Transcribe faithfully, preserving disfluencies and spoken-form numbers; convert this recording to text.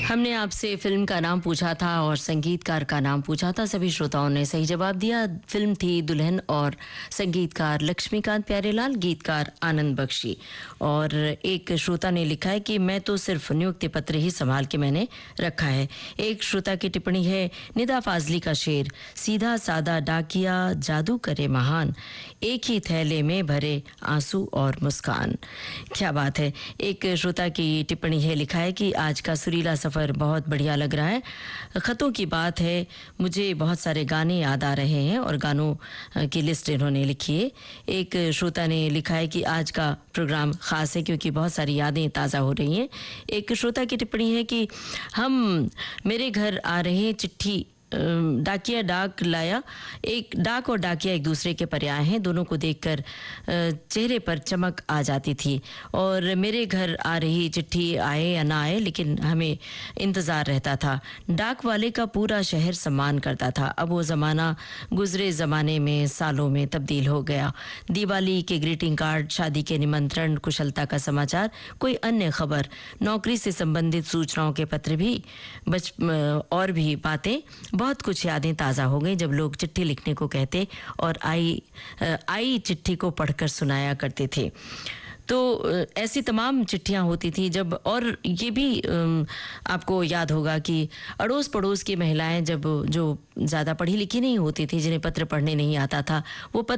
हमने आपसे फिल्म का नाम पूछा था और संगीतकार का नाम पूछा था। सभी श्रोताओं ने सही जवाब दिया। फिल्म थी दुल्हन और संगीतकार लक्ष्मीकांत प्यारेलाल, गीतकार आनंद बख्शी। और एक श्रोता ने लिखा है कि मैं तो सिर्फ नियुक्ति पत्र ही संभाल के मैंने रखा है। एक श्रोता की टिप्पणी है, निदा फाजली का शेर, सीधा सादा डाकिया जादू करे महान, एक ही थैले में भरे आंसू और मुस्कान। क्या बात है। एक श्रोता की टिप्पणी है, लिखा है कि आज का सुरीला सफर बहुत बढ़िया लग रहा है। खतों की बात है, मुझे बहुत सारे गाने याद आ रहे हैं और गानों की लिस्ट इन्होंने लिखी है। एक श्रोता ने लिखा है कि आज का प्रोग्राम खास है क्योंकि बहुत सारी यादें ताज़ा हो रही हैं। एक श्रोता की टिप्पणी है कि हम मेरे घर आ रहे हैं चिट्ठी, डाकिया डाक लाया, एक डाक और डाकिया एक दूसरे के पर्याय हैं, दोनों को देखकर चेहरे पर चमक आ जाती थी। और मेरे घर आ रही चिट्ठी आए या ना आए लेकिन हमें इंतज़ार रहता था। डाक वाले का पूरा शहर सम्मान करता था। अब वो ज़माना गुजरे ज़माने में सालों में तब्दील हो गया। दिवाली के ग्रीटिंग कार्ड, शादी के निमंत्रण, कुशलता का समाचार, कोई अन्य खबर, नौकरी से संबंधित सूचनाओं के पत्र भी, बच और भी बातें, बहुत कुछ यादें ताज़ा हो गई जब लोग चिट्ठी लिखने को कहते और आई आई चिट्ठी को पढ़कर सुनाया करते थे। तो ऐसी तमाम चिट्ठियां होती थी जब, और ये भी आपको याद होगा कि अड़ोस पड़ोस की महिलाएं जब, जो ज़्यादा पढ़ी लिखी नहीं होती थी, जिन्हें पत्र पढ़ने नहीं आता था, वो पत्र